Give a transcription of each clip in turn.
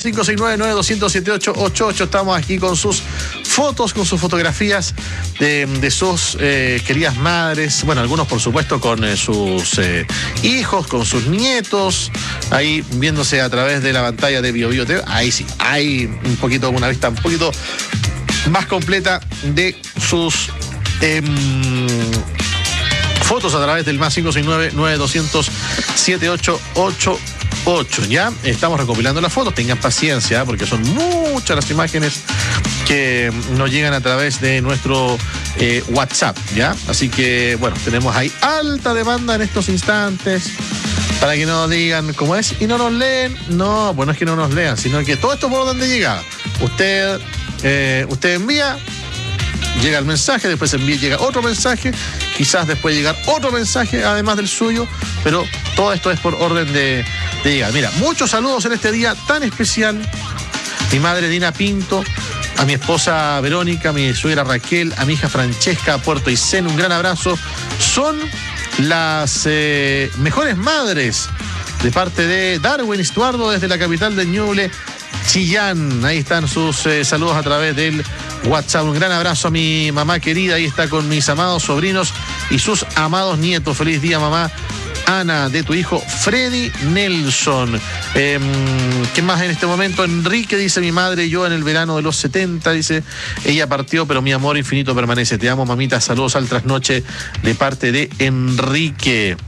569-9200-7888. Estamos aquí con sus fotos, con sus fotografías de sus queridas madres. Bueno, algunos por supuesto con sus hijos, con sus nietos, ahí viéndose a través de la pantalla de BioBio TV. Ahí sí, hay un poquito, una vista un poquito más completa de sus fotos a través del más 569-9200-7888. Ya estamos recopilando las fotos, tengan paciencia porque son muchas las imágenes que nos llegan a través de nuestro WhatsApp, ¿ya? Así que, bueno, tenemos ahí alta demanda en estos instantes para que no nos digan cómo es y no nos leen. No, pues no es que no nos lean, sino que todo esto por donde llega. Usted envía, llega el mensaje, después llega otro mensaje, quizás después llegar otro mensaje además del suyo, pero todo esto es por orden de llegar. Mira, muchos saludos en este día tan especial. Mi madre Dina Pinto, a mi esposa Verónica, a mi suegra Raquel, a mi hija Francesca, a Puerto Aysén, un gran abrazo. Son las mejores madres de parte de Darwin Estuardo desde la capital de Ñuble, Chillán. Ahí están sus saludos a través del WhatsApp. Un gran abrazo a mi mamá querida. Ahí está con mis amados sobrinos y sus amados nietos. Feliz día, mamá Ana, de tu hijo Freddy Nelson. ¿Qué más en este momento? Enrique dice: mi madre, yo en el verano de los 70, dice, ella partió, pero mi amor infinito permanece. Te amo, mamita. Saludos al trasnoche de parte de Enrique.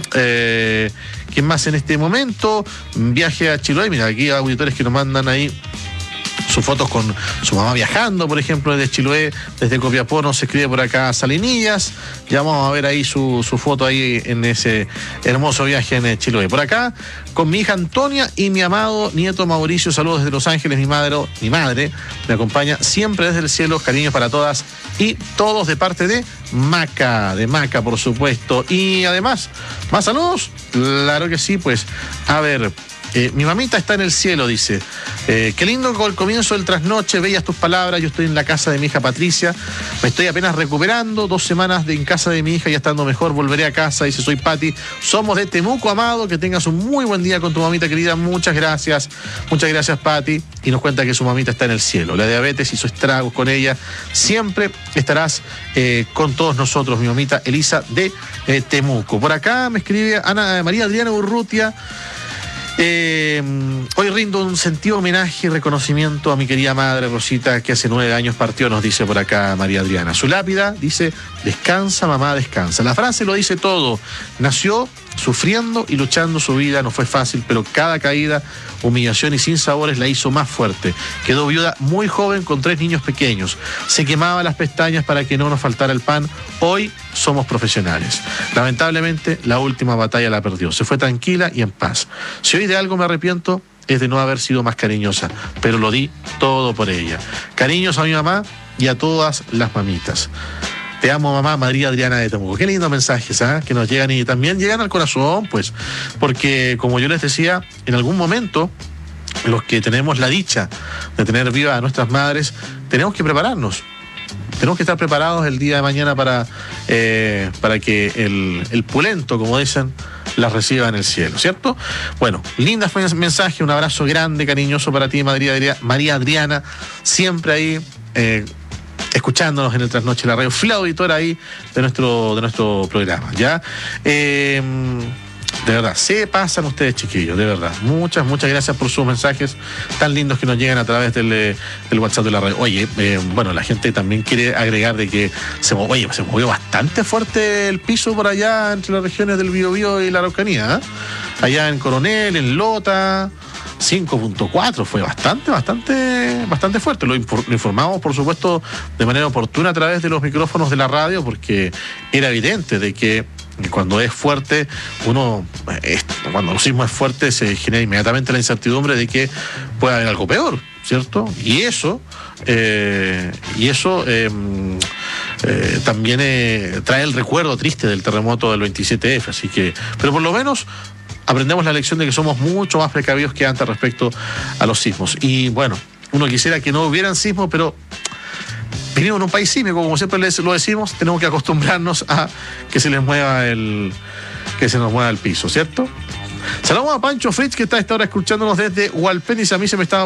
¿Qué más en este momento? Viaje a Chiloé. Mira, aquí hay auditores que nos mandan ahí sus fotos con su mamá viajando, por ejemplo, desde Chiloé, desde Copiapó, nos escribe por acá Salinillas. Ya vamos a ver ahí su foto ahí en ese hermoso viaje en Chiloé. Por acá, con mi hija Antonia y mi amado nieto Mauricio, saludos desde Los Ángeles. Mi madre me acompaña siempre desde el cielo, cariños para todas y todos de parte de Maca, por supuesto. Y además, ¿más saludos? Claro que sí, pues, a ver. Mi mamita está en el cielo, dice. Qué lindo con el comienzo del trasnoche, bellas tus palabras. Yo estoy en la casa de mi hija Patricia, me estoy apenas recuperando, 2 semanas en casa de mi hija, ya estando mejor, volveré a casa. Dice, soy Pati, somos de Temuco, amado, que tengas un muy buen día con tu mamita querida. Muchas gracias Pati. Y nos cuenta que su mamita está en el cielo. La diabetes hizo estragos con ella. Siempre estarás con todos nosotros, mi mamita Elisa de Temuco. Por acá me escribe María Adriana Urrutia. Hoy rindo un sentido homenaje y reconocimiento a mi querida madre Rosita, que hace 9 años partió, nos dice por acá María Adriana. Su lápida dice: descansa, mamá, descansa. La frase lo dice todo. Nació sufriendo y luchando su vida, no fue fácil, pero cada caída, humillación y sinsabores la hizo más fuerte. Quedó viuda muy joven con 3 niños pequeños. Se quemaba las pestañas para que no nos faltara el pan. Hoy somos profesionales. Lamentablemente, la última batalla la perdió. Se fue tranquila y en paz. Si hoy de algo me arrepiento, es de no haber sido más cariñosa, pero lo di todo por ella. Cariños a mi mamá y a todas las mamitas. Te amo, mamá, María Adriana de Temuco. Qué lindos mensajes, ¿eh? Que nos llegan y también llegan al corazón, pues, porque como yo les decía, en algún momento, los que tenemos la dicha de tener viva a nuestras madres, tenemos que prepararnos. Tenemos que estar preparados el día de mañana para que el pulento, como dicen, las reciba en el cielo, ¿cierto? Bueno, lindas mensajes, un abrazo grande, cariñoso para ti, María Adriana, siempre ahí escuchándonos en el Trasnoche de la Radio. Fui la auditora ahí de nuestro programa, ¿ya? De verdad, se pasan ustedes, chiquillos, de verdad. Muchas gracias por sus mensajes tan lindos que nos llegan a través del WhatsApp de la radio. Oye, bueno, la gente también quiere agregar de que se movió bastante fuerte el piso por allá entre las regiones del Biobío y la Araucanía, ¿eh? Allá en Coronel, en Lota, 5.4, fue bastante fuerte. Lo informamos, por supuesto, de manera oportuna a través de los micrófonos de la radio, porque era evidente de que cuando es fuerte, cuando el sismo es fuerte, se genera inmediatamente la incertidumbre de que puede haber algo peor, ¿cierto? Y eso también trae el recuerdo triste del terremoto del 27F, así que, pero por lo menos aprendemos la lección de que somos mucho más precavidos que antes respecto a los sismos. Y bueno, uno quisiera que no hubieran sismos, pero vivimos en un país sísmico, como siempre lo decimos, tenemos que acostumbrarnos a que se nos mueva el piso, ¿cierto? Saludamos a Pancho Fritz, que está a esta hora escuchándonos desde Hualpén, y a mí se me estaba